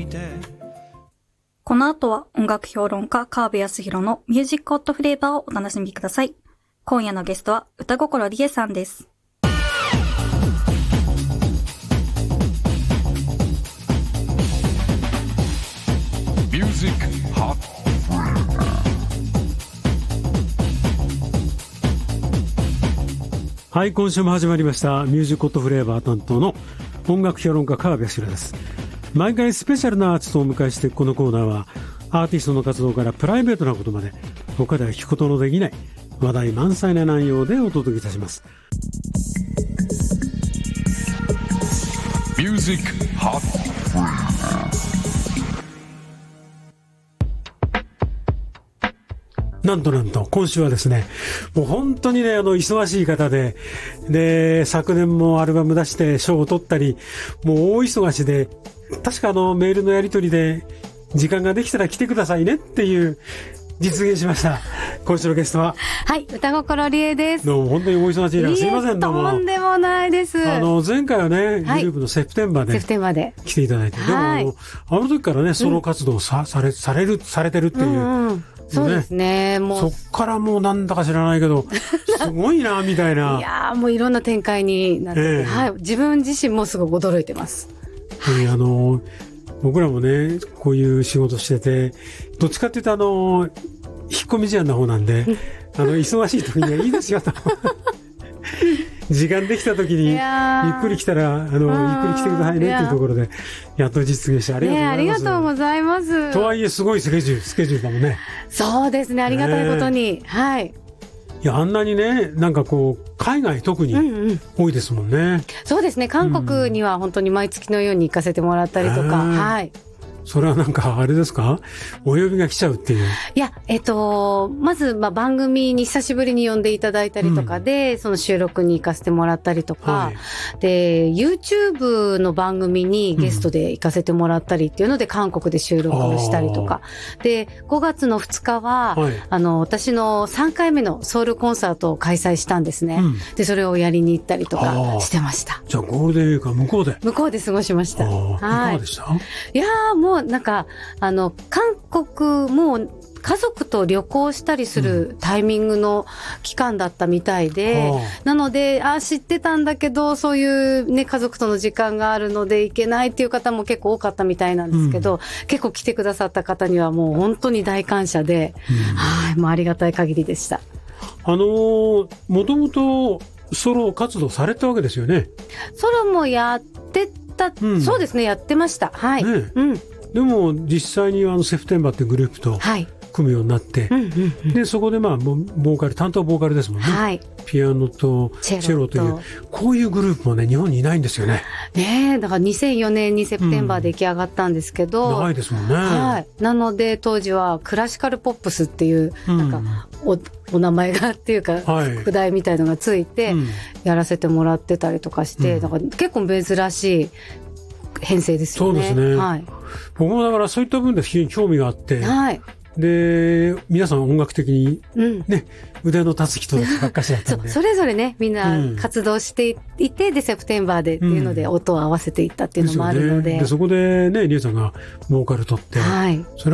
この後は音楽評論家川辺康弘のミュージックホットフレーバーをお楽しみください。今夜のゲストは歌心理恵さんです。 ミュージックホットフレーバー。 はい、今週も始まりましたミュージックホットフレーバー担当の音楽評論家川辺康弘です。毎回スペシャルなアーティストをお迎えして、このコーナーはアーティストの活動からプライベートなことまで他では聞くことのできない話題満載な内容でお届けいたします。 ミュージックホットフレーバー。なんと今週はですね、もう本当にね、忙しい方で、昨年もアルバム出して賞を取ったり、もう大忙しで、確かメールのやり取りで時間ができたら来てくださいねっていう実現しました。今週のゲストは、 はい、歌心理恵です。 どうも本当にお忙しい中すいません。どうもとんでもないです。 前回はね、 はい、 グループのセプテンバーで来ていただいて、 はい、 でもあの時からね、ソロ活動されてるっていう、 そうですね。もうそっからもうなんだか知らないけど、すごいなみたいな。 いやー、もういろんな展開になってて、はい、自分自身もすごく驚いてます。 僕らもね、こういう仕事してて、どっちかっていうと引っ込み思案な方なんで、忙しい時にはいいですよと。時間できた時に、ゆっくり来たら、ゆっくり来てくださいねっていうところで、やっと実現してありがとうございます。 ありがとうございます。 とはいえ、すごいスケジュールだもんね。 そうですね、ありがたいことに。はい。 いや、あんなにね、なんかこう、海外特に多いですもんね。 そうですね、韓国には本当に毎月のように行かせてもらったりとか、はい。 それはなんかあれですか、お呼びが来ちゃうっていう。 いや、まず番組に久しぶりに呼んでいただいたりとかで、その収録に行かせてもらったりとか、はい、で YouTube の番組にゲストで行かせてもらったりっていうので、韓国で収録をしたりとかで、5月の2日は、はい、私の3回目のソウルコンサートを開催したんですね、でそれをやりに行ったりとかしてました。 じゃあゴールデンウィークは向こうで過ごしました。 はい、いかがでした？ いやー、もうなんか韓国も家族と旅行したりするタイミングの期間だったみたいで、なので知ってたんだけど、そういうね、家族との時間があるので行けないっていう方も結構多かったみたいなんですけど、結構来てくださった方にはもう本当に大感謝で、はい、もうありがたい限りでした。 もともとソロ活動されたわけですよね。 ソロもやってた、そうですね、やってました。はい。 でも実際にセプテンバーってグループと組むようになって、でそこでボーカル、担当ボーカルですもんね、はい、ピアノとチェロという、こういうグループもね、日本にいないんですよね。 ねえ、だから2004年にセプテンバー出来上がったんですけど、 長いですもんね。 はい。なので当時はクラシカルポップスっていう、なんかお名前がっていうか、副題みたいのがついてやらせてもらってたりとかして、だから結構珍しい編成ですよね。 そうですね。 はい。 僕もだからそういった分で非常に興味があって、はい。で、皆さん音楽的にね、腕の立つ人ばっかしだったんで。 それぞれね、みんな活動していて、で、セプテンバーでっていうので音を合わせていったっていうのもあるので。 で、そこでね、リエさんがボーカル取って、はい。